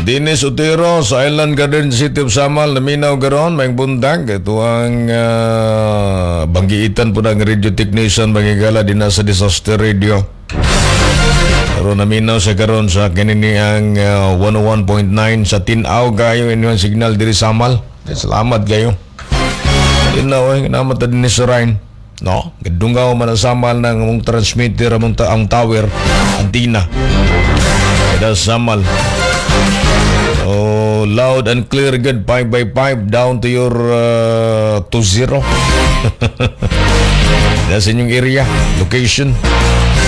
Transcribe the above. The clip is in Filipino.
Dinis Utero sa Island Garden City of Samal, naminaw garon, may bundag. Ito ang banggiitan po ng radio technician bangigala din sa Disaster Radio. Pero naminaw sa garon sa kinini ang 101.9 sa Tinaw gayo inyong signal diri Samal. Salamat gayo. Tinaw namat din ni Surain. No, gadungaw man Samal ng mong transmitter ang tower antenna. Kada Samal. Oh, loud and clear, good. 5x5 down to your 20. That's in yung area, location.